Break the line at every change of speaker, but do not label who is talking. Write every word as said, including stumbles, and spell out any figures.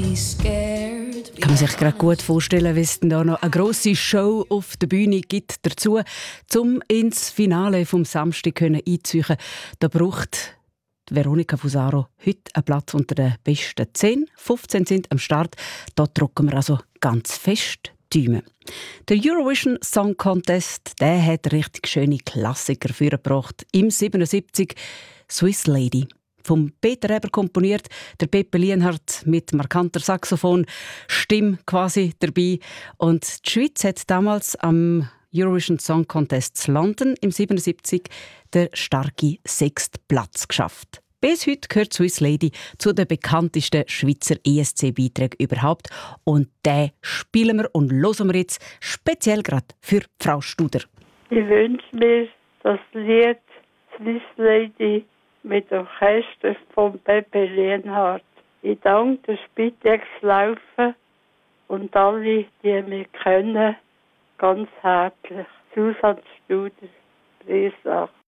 Kann man sich gerade gut vorstellen, wie es da noch eine grosse Show auf der Bühne gibt dazu, um ins Finale vom Samstag einzuziehen. Da braucht Veronica Fusaro heute einen Platz unter den besten zehn. fünfzehn sind am Start. Da drücken wir also ganz fest die Daumen. Der Eurovision Song Contest, der hat richtig schöne Klassiker vorgebracht. Im siebenundsiebzig Swiss Lady. Vom Peter Eber komponiert, der Pepe Lienhardt mit markanter Saxophon, Stimme quasi dabei. Und die Schweiz hat damals am Eurovision Song Contest London im siebenundsiebzig den starken sechsten Platz geschafft. Bis heute gehört Swiss Lady zu den bekanntesten Schweizer E S C-Beiträgen überhaupt. Und den spielen wir und hören wir jetzt speziell gerade für Frau Studer.
Ich wünsche mir das Lied Swiss Lady mit Orchester von Pepe Lienhardt. Ich danke der Spitex Laufen und alle, die mich kennen, ganz herzlich. Susanne Studer, Priesach.